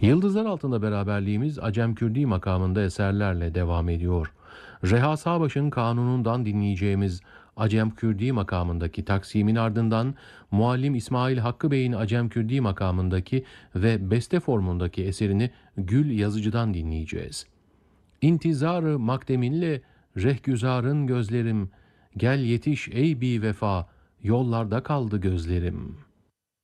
Yıldızlar altında beraberliğimiz Acem Kürdi makamında eserlerle devam ediyor. Reha Sağbaş'ın kanunundan dinleyeceğimiz Acem Kürdi makamındaki taksimin ardından Muallim İsmail Hakkı Bey'in Acem Kürdi makamındaki ve beste formundaki eserini Gül Yazıcı'dan dinleyeceğiz. İntizar-ı makdeminle rehgüzarın gözlerim, gel yetiş ey bi vefa, yollarda kaldı gözlerim.''